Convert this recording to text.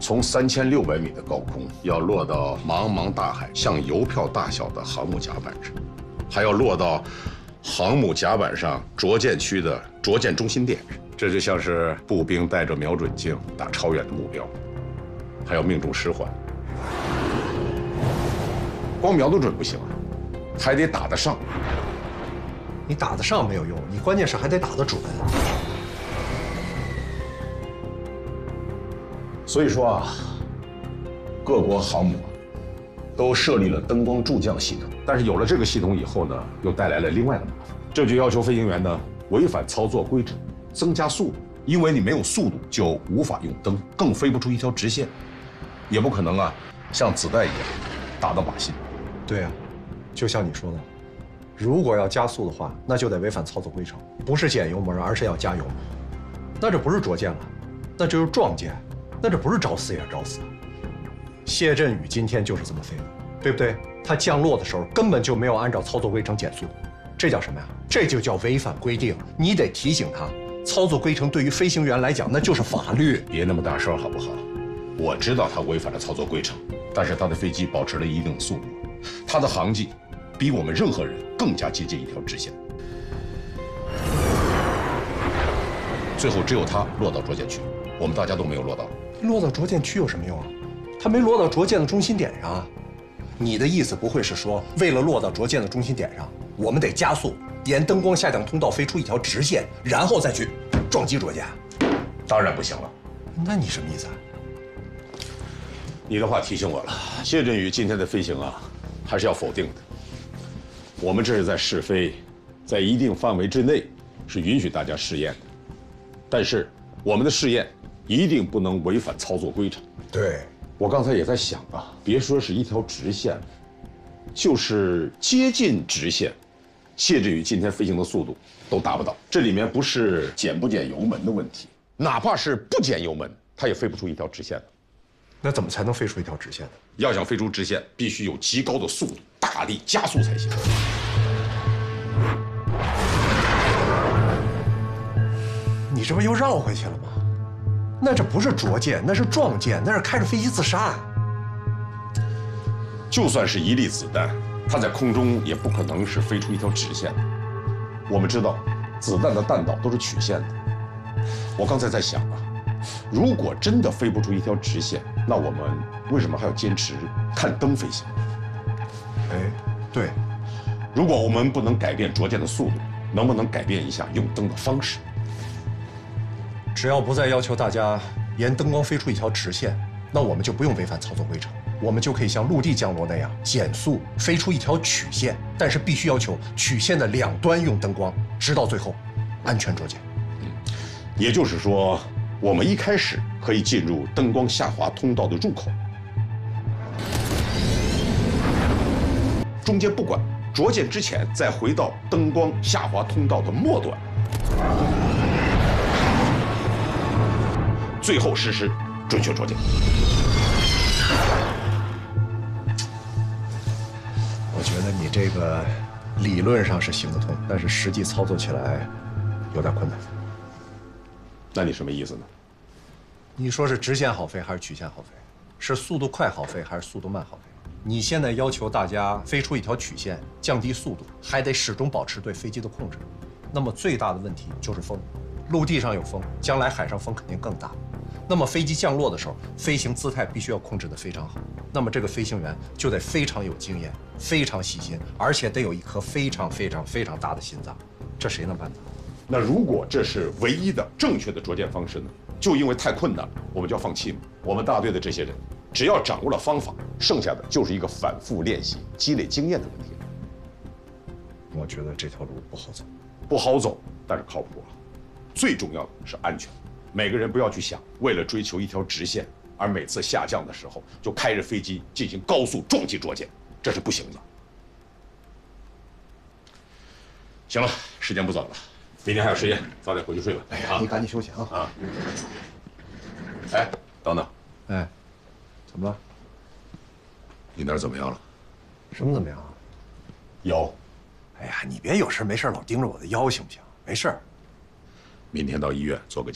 从3600米的高空要落到茫茫大海像邮票大小的航母甲板上，还要落到航母甲板上着舰区的着舰中心点上。这就像是步兵带着瞄准镜打超远的目标，还要命中失环。光瞄得准不行啊，还得打得上。 你打得上没有用，你关键是还得打得准。 所以说啊，各国航母都设立了灯光助降系统，但是有了这个系统以后呢，又带来了另外的麻烦。这就要求飞行员呢违反操作规程，增加速度，因为你没有速度就无法用灯，更飞不出一条直线，也不可能啊像子弹一样打到靶心。 对啊，就像你说的，如果要加速的话，那就得违反操作规程，不是减油门，而是要加油门。那这不是着舰了，那这就是撞舰，那这不是找死也是找死。谢振宇今天就是这么飞的，对不对？他降落的时候根本就没有按照操作规程减速，这叫什么呀？这就叫违反规定。你得提醒他，操作规程对于飞行员来讲那就是法律。 别那么大声好不好？我知道他违反了操作规程，但是他的飞机保持了一定的速度，他的航迹比我们任何人更加接近一条直线。最后只有他落到着舰区，我们大家都没有落到。 落到着舰区有什么用啊？他没落到着舰的中心点上啊。你的意思不会是说，为了落到着舰的中心点上，我们得加速，沿灯光下降通道飞出一条直线，然后再去撞击着舰？ 当然不行了。 那你什么意思啊？ 你的话提醒我了，谢振宇今天的飞行啊，还是要否定的。我们这是在试飞，在一定范围之内是允许大家试验的，但是我们的试验一定不能违反操作规程。 对， 我刚才也在想啊，别说是一条直线，就是接近直线，谢振宇今天飞行的速度都达不到。这里面不是减不减油门的问题，哪怕是不减油门，它也飞不出一条直线的。 那怎么才能飞出一条直线呢？ 要想飞出直线，必须有极高的速度，大力加速才行。 你这不又绕回去了吗？那这不是着舰，那是撞舰，那是开着飞机自杀。 就算是一粒子弹，它在空中也不可能是飞出一条直线的。我们知道，子弹的弹道都是曲线的。我刚才在想啊，如果真的飞不出一条直线，那我们为什么还要坚持看灯飞行？ 哎，对， 如果我们不能改变着舰的速度，能不能改变一下用灯的方式？ 只要不再要求大家沿灯光飞出一条直线，那我们就不用违反操作规程，我们就可以像陆地降落那样减速飞出一条曲线，但是必须要求曲线的两端用灯光，直到最后安全着舰。 也就是说，我们一开始可以进入灯光下滑通道的入口，中间不管，着舰之前再回到灯光下滑通道的末端，最后实施准确着舰。 我觉得你这个理论上是行得通，但是实际操作起来有点困难。 那你什么意思呢？ 你说是直线好飞还是曲线好飞？是速度快好飞还是速度慢好飞？你现在要求大家飞出一条曲线，降低速度，还得始终保持对飞机的控制。那么最大的问题就是风，陆地上有风，将来海上风肯定更大。那么飞机降落的时候，飞行姿态必须要控制得非常好。那么这个飞行员就得非常有经验，非常细心，而且得有一颗非常大的心脏。这谁能办到？ 那如果这是唯一的正确的着舰方式呢？就因为太困难了，我们就要放弃吗？我们大队的这些人，只要掌握了方法，剩下的就是一个反复练习、积累经验的问题了。 我觉得这条路不好走， 不好走，但是靠谱啊。最重要的是安全。每个人不要去想，为了追求一条直线，而每次下降的时候就开着飞机进行高速撞击着舰，这是不行的。行了，时间不早了，明天还有实验，早点回去睡吧。 哎呀，你赶紧休息啊！ 啊！哎，等等， 哎，怎么了？ 你那儿怎么样了？ 什么怎么样啊？ 腰。 哎呀，你别有事没事老盯着我的腰行不行？没事儿。 明天到医院做个